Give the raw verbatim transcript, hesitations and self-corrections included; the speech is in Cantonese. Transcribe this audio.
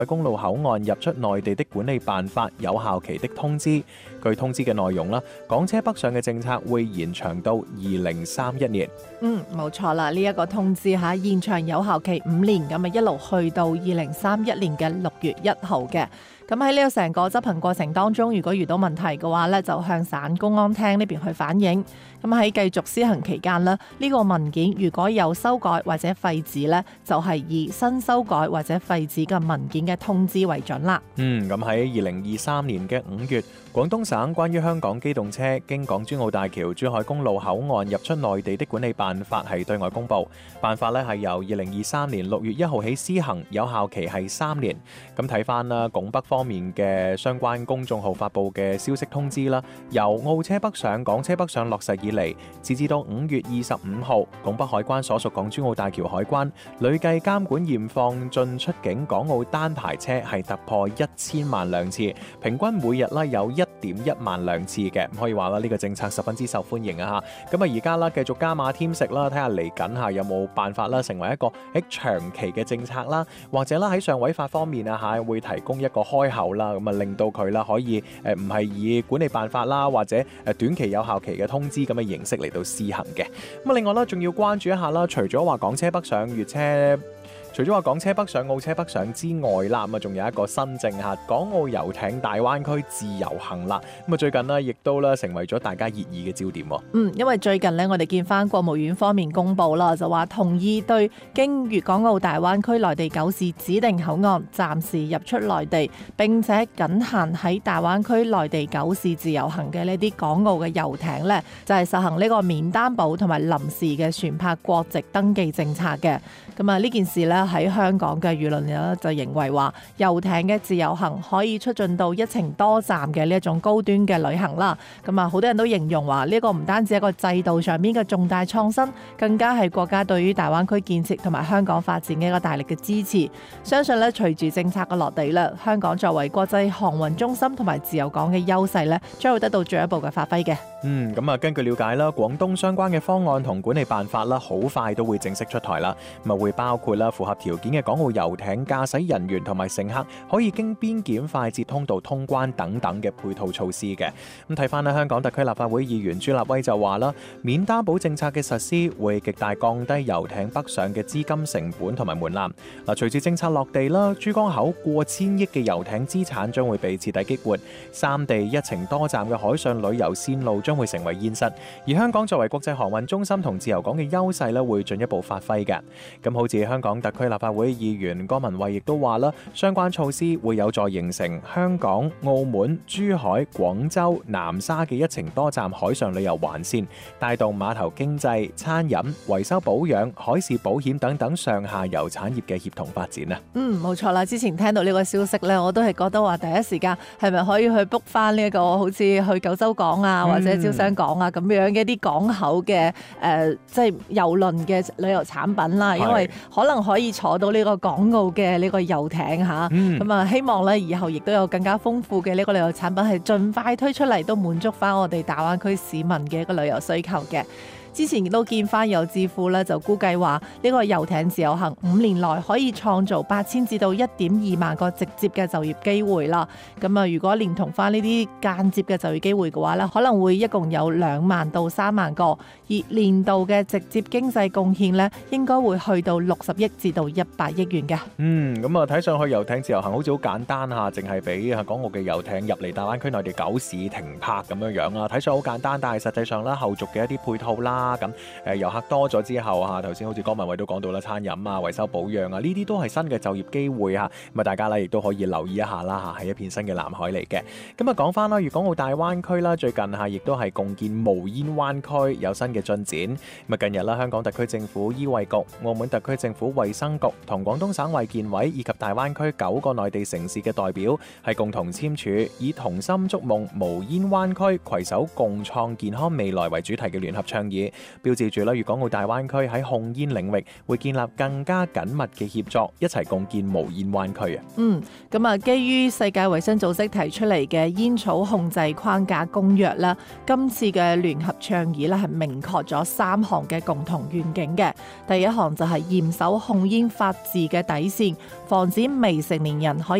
公路口岸入出內地的管理辦法有效期的通知。據通知嘅內容啦，港車北上嘅政策會延長到二零三一年。 嗯，冇錯啦，呢、這、一個通知嚇延長有效期五年，咁啊一路去到二零三一年嘅六月一號嘅。咁喺呢個成個執行過程當中，如果遇到問題嘅話咧，就向省公安廳呢邊去反映。咁喺繼續施行期間呢，呢、這個文件如果有修改或者廢止呢，就係、是、以新修改或者廢止嘅文件嘅通知為準啦。 嗯，咁喺二零二三年嘅五月，廣東省關於香港機動車經港珠澳大橋珠海公路口岸入出內地的管理辦法係對外公佈。辦法咧係由二零二三年六月一號起施行，有效期係三年。咁睇翻啦，拱北方面嘅相關公眾號發布嘅消息通知啦，由澳車北上、港車北上落實以嚟，截至到五月二十五號，拱北海關所屬港珠澳大橋海關累計監管驗放進出境港澳單牌車係突破一千萬輛次，平均每日咧有一點一萬輛次嘅，可以話啦，呢個政策十分之受歡迎啊嚇。咁啊而家啦繼續加碼添食啦，睇下嚟緊下有冇辦法啦，成為一個喺長期嘅政策啦，或者啦喺上位法方面啊嚇會提供一個開口啦，咁啊令到佢啦可以誒唔係以管理辦法啦或者誒短期有效期嘅通知咁嘅形式嚟到施行嘅。咁啊另外啦仲要關注一下啦，除咗話港車北上粵車。除咗話港車北上、澳車北上之外啦，咁啊仲有一個新政嚇，港澳遊艇大灣區自由行啦。咁啊最近呢，亦都咧成為咗大家熱議嘅焦點。 嗯，因為最近呢，我哋見翻國務院方面公布啦，就話同意對經粵港澳大灣區內地九市指定口岸暫時入出內地，並且僅限喺大灣區內地九市自由行嘅呢啲港澳嘅遊艇呢，就係實行呢個免擔保同埋臨時嘅船舶國籍登記政策嘅。咁啊呢件事呢，喺香港嘅輿論咧就認為話，遊艇嘅自由行可以促進到一程多站嘅呢一種高端嘅旅行啦。咁啊，好多人都形容話呢個唔單止係一個制度上面嘅重大創新，更加係國家對於大灣區建設同埋香港發展嘅一個大力嘅支持。相信咧，隨住政策嘅落地咧，香港作為國際航運中心同埋自由港嘅優勢咧，將會得到進一步嘅發揮嘅。 嗯，咁啊，根據了解啦，廣東相關嘅方案同管理辦法啦，好快都會正式出台啦。咁啊，會包括啦符合條件嘅港澳遊艇駕駛人員同埋乘客可以經邊檢快捷通道通關等等嘅配套措施嘅。咁睇翻啦，香港特區立法會議員朱立威就話啦，免擔保政策嘅實施會極大降低遊艇北上嘅資金成本同埋門檻。嗱，隨住政策落地啦，珠江口過千億嘅遊艇資產將會被徹底激活，三地一程多站嘅海上旅遊線路將會成為現實，而香港作為國際航運中心同自由港嘅優勢咧，會進一步發揮嘅。咁好似香港特區立法會議員江文慧亦都話啦，相關措施會有助形成香港、澳門、珠海、廣州、南沙嘅一程多站海上旅遊環線，帶動碼頭經濟、餐飲、維修保養、海事保險等等上下游產業嘅協同發展啊。 嗯，冇錯啦，之前聽到呢個消息咧，我都係覺得話第一時間係咪可以去 book 翻呢一個好似去九州港啊，或者招商港啊咁樣嘅啲港口嘅誒、呃，即係郵輪嘅旅遊產品啦，因為可能可以坐到呢個港澳嘅呢個遊艇嚇，咁、嗯、啊希望咧以後亦都有更加豐富嘅呢個旅遊產品係盡快推出嚟，都滿足翻我哋大灣區市民嘅一個旅遊需求嘅。之前亦都見翻有智庫咧，就估計話呢個遊艇自由行五年內可以創造八千至到一點二萬個直接嘅就業機會啦。咁啊，如果連同翻呢啲間接嘅就業機會嘅話咧，可能會一共有兩萬到三萬個，而年度嘅直接經濟貢獻咧，應該會去到六十億至到一百億元嘅。 嗯，咁啊睇上去遊艇自由行好似好簡單嚇，淨係俾港澳嘅遊艇入嚟大灣區內地九市停泊咁樣樣啊，睇上好簡單，但係實際上咧後續嘅一啲配套啦。咁誒遊客多咗之後啊，頭先好似江文慧都講到啦，餐飲啊、維修保養啊，呢啲都係新嘅就業機會啊，咁啊大家咧亦都可以留意一下啦嚇，係一片新嘅藍海嚟嘅。咁啊講翻啦，粵港澳大灣區啦，最近嚇亦都係共建無煙灣區有新嘅進展。咁啊近日啦，香港特區政府醫衛局、澳門特區政府衛生局同廣東省衛健委以及大灣區九個內地城市嘅代表係共同簽署以同心築夢無煙灣區攜手共創健康未來為主題嘅聯合倡議。 議，標誌住咧粵港澳大灣區喺控煙領域會建立更加緊密嘅協作，一齊共建無煙灣區啊！ 嗯，咁啊，基於世界衛生組織提出嚟嘅煙草控制框架公約啦，今次嘅聯合倡議咧係明確咗三項嘅共同願景嘅。第一項就係嚴守控煙法治嘅底線，防止未成年人可以